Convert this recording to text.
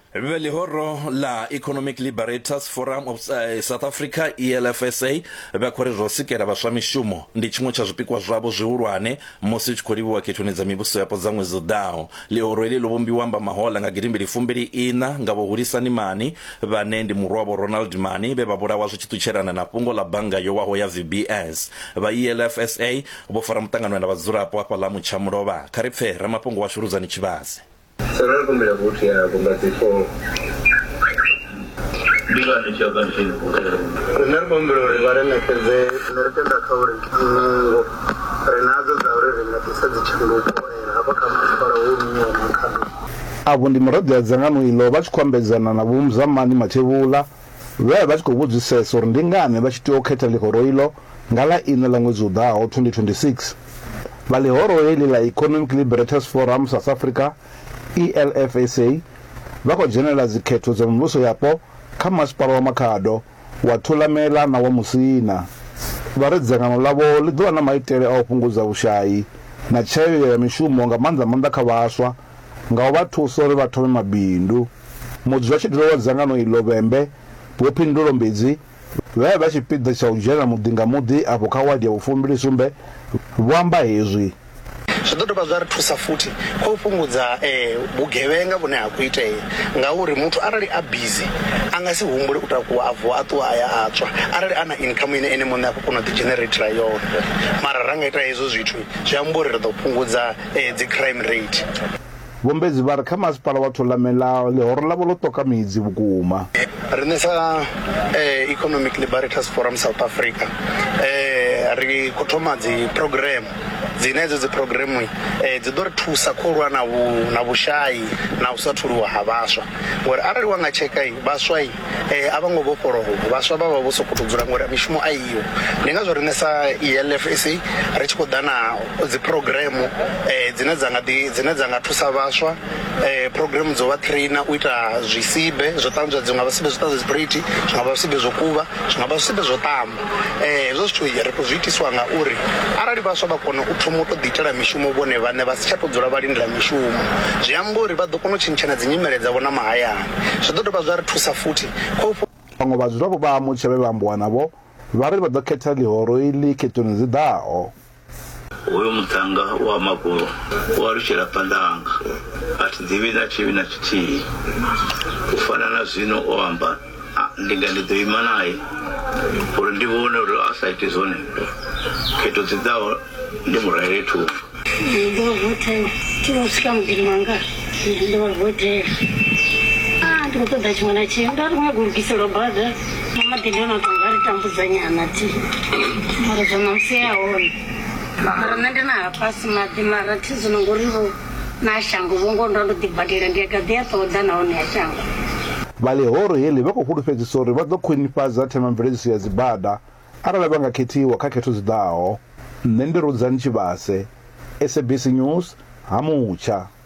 Lihoro la Economic Liberators Forum of South Africa ELFSA vyakhorezwa sikera vaswa mishumo ndi chimwe cha zwipikwa zwavo zwihulwane musi tshikoliwa kethonedza mibuso yapo za ṅwedzi uḓaho. Lihoro ili lovhombiwa mahola nga 2024 nga vhahulisani mani vhane ndi murwa wavho Ronald Mani ve vhavhulawa zwi tshi ṱutshelana na fhungo la bannga yo waho ya VBS. Vha ELFSA vho fara muṱangano na vhadzulapo hafha ḽa Mutshamulovha. Kha ri pfe ramafhungo washu Ruzani Tshivhase. Será como é que é combatifo? Diga ni chaka ni. Nerbo mbero rivare na keze nertenda kaure kingo. Renazo zaure na tisazi chimbuko hapa kama para umi wa makano. Avo ndi murado ya dzangano ilo vachikwambedzana na vumzamani Machevula ve vachikuvhudzisesa uri ndi ngani vachitiwa khetha lihoro ilo ngala ine la ṅwedzi uḓaho 2026. Va lihoro ili la Economic Liberators Forum South Africa ELFSA vako dzhenela dzikhetho dza muvhuso yapo kha masipala wa Makhado wa Thulamela na wa Musina. Vha ri dzangano ḽavho ḽi ḓo vha na maitele a u fhungudza vhushayi na tshayo ya mishumo nga maanḓa kha vhaswa nga u vha thusa uri vha thome mabindu. Mudzulatshidulo wa dzangano iḽo Vhembe Vhophindulo Mbidzi vhe vha tshipiḓa tsha u dzhena muḓi nga muḓi afho kha wadi ya vhufumbili sumbe vho amba hezwi. Zwi ḓo dovha zwa ri thusa futhi kha u fhungudza vhugevhenga vhune ha khou itea ngauri muthu arali a busy a nga si humbule u takuwa a vuwa a ṱuwa a ya a tswa arali ana income ine ene muṋe a khou kona u ḓigeneratela yone. Mara ra nga ita hezwo zwithu zwi amba uri ri ḓo fhungudza dzi crime rate. Vho Mbedzi vha ri kha masipala wa Thulamela lihoro ḽavho ḽo ṱoka midzi vhukuma. Riṋe sa Economic Liberators Forum South Africa ri khou thoma dzi program dzine edzo dzi programu dzi ḓo ri thusa kho lwa na vhushayi na u sathuliwa ha vhaswa ngori arali wa nga tsheka vhaswa a vha ngo vhofholowa vhaswa vha vha vho sokou dzula ngori mishumo a iyo. Ndi ngazwo riṋe sa ELFSA ri tshi khou ḓa na dzi programu dzine dza nga thusa vhaswa programu dzo vha trainer u ita zwisibe zwo ṱanzwa dzi nga vha sibe zwo ṱanzwa dzibriti zwi nga vha sibe zwo kuvha zwi nga vha sibe zwo tamba hezwo zwithu ri khou zwi itiswa nga uri arali vhaswa vha kona u thoma u tou ḓiitela mishumo vhone vhaṋe vha si tsha tou dzula vha lindela mishumo zwi amba uri vha ḓo kona u tshintshana dzi nyimele dzavho na mahayani. Zwi ḓo dovha zwa ri thusa futhi vhaṅwe vhadzulapo vha Mutshevhe vha ambiwa navho vha ri vha ḓo khetha lihoro iḽi khethoni dzi ḓaho. Uyo muthanga wa makulu wa lushela pandanga ati ḓivhi na tshivhi na tshithihi u fana na zwino o amba ndi nga ndi ḓo ima naye uri ndi vhone uri a sa iti zwone khetho dzi ḓaho ndi muraili thungo. Ndi ḓo votela tshino swika muḓini wanga ndi vha votela ndi khou ṱoḓa tshiṅwe na tshiṅwe nda ri nga lugiselwa bada na maḓi ndi ona tonga ri tambudza nyana ti mara zwo na musia hone mara nṋe ndi na hafhasi maḓi mara thi zwino ngori vho na shango vho ngo ndo ḓi badela ndi ga ḓi a ṱoḓa nahone ya shango. Vha lihoro heḽi vha khou fhulufhedzisa uri vha ḓo khwinifhadza themamveledziso ya dzibada arali vha nga khethiwa kha khetho dzi ḓaho. Nṋe ndi Ruzani Tshivhase, SABC News, ha Mutsha.